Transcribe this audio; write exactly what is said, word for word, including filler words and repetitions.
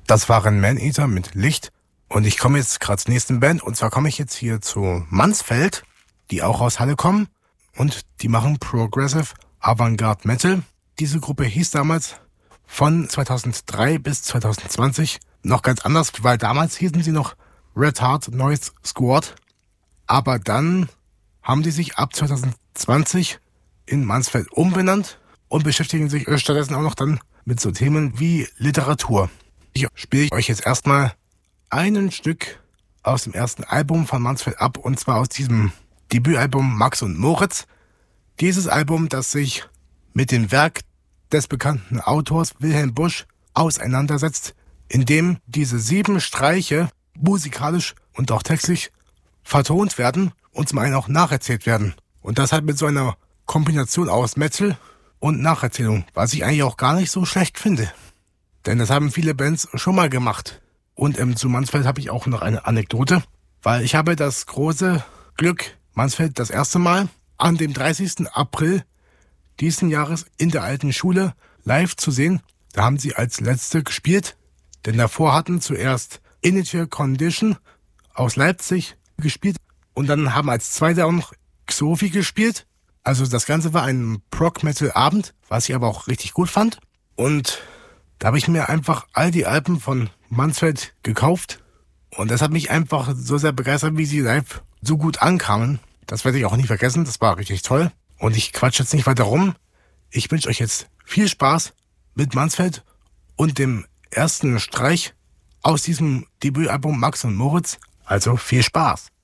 Das waren Maneater mit Licht. Und ich komme jetzt gerade zur nächsten Band. Und zwar komme ich jetzt hier zu Mansfeld, die auch aus Halle kommen. Und die machen Progressive Avantgarde Metal. Diese Gruppe hieß damals von zweitausenddrei bis zweitausendzwanzig noch ganz anders, weil damals hießen sie noch Red Heart Noise Squad. Aber dann haben die sich ab zweitausendzwanzig in Mansfeld umbenannt und beschäftigen sich stattdessen auch noch dann mit so Themen wie Literatur. Ich spiele euch jetzt erstmal ein Stück aus dem ersten Album von Mansfeld ab, und zwar aus diesem Debütalbum Max und Moritz. Dieses Album, das sich mit dem Werk des bekannten Autors Wilhelm Busch auseinandersetzt, in dem diese sieben Streiche musikalisch und auch textlich vertont werden und zum einen auch nacherzählt werden. Und das halt mit so einer Kombination aus Metal und Nacherzählung, was ich eigentlich auch gar nicht so schlecht finde. Denn das haben viele Bands schon mal gemacht. Und ähm, zu Mansfeld habe ich auch noch eine Anekdote, weil ich habe das große Glück, Mansfeld das erste Mal an dem dreißigsten April diesen Jahres in der alten Schule live zu sehen. Da haben sie als letzte gespielt, denn davor hatten zuerst Initial Condition aus Leipzig gespielt und dann haben als zweiter auch noch Xofi gespielt. Also das Ganze war ein Prog-Metal-Abend, was ich aber auch richtig gut fand. Und da habe ich mir einfach all die Alben von Mansfeld gekauft. Und das hat mich einfach so sehr begeistert, wie sie live so gut ankamen. Das werde ich auch nie vergessen, das war richtig toll. Und ich quatsche jetzt nicht weiter rum. Ich wünsche euch jetzt viel Spaß mit Mansfeld und dem ersten Streich aus diesem Debütalbum Max und Moritz. Also viel Spaß.